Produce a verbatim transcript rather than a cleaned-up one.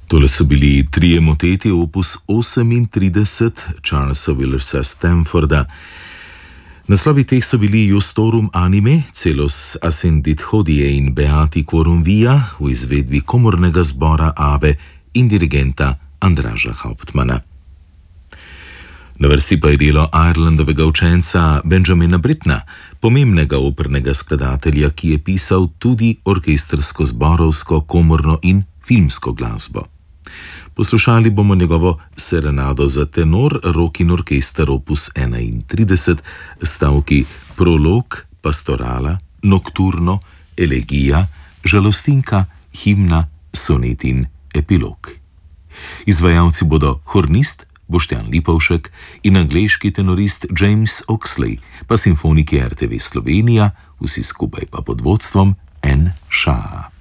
Tole so bili trije moteti opus osemintrideset Charlesa Willersa Stanforda. Naslovi teh so bili Justorum anime, Celos ascendit hodie in beati quorum via v izvedbi komornega zbora Abe in dirigenta Andraža Hauptmana. Na vrsti pa je delo Irelandovega učenca Benjamina Brittna, pomembnega opernega skladatelja, ki je pisal tudi orkestrsko, zborovsko, komorno in filmsko glasbo. Poslušali bomo njegovo serenado za tenor, rok in orkester opus enaintrideset, stavki prolog, pastorala, nokturno, elegija, žalostinka, himna, sonet in epilog. Izvajalci bodo hornist Boštjan Lipovšek in angleški tenorist James Oxley, pa simfoniki R T V Slovenija, vsi skupaj pa pod vodstvom N. Shah.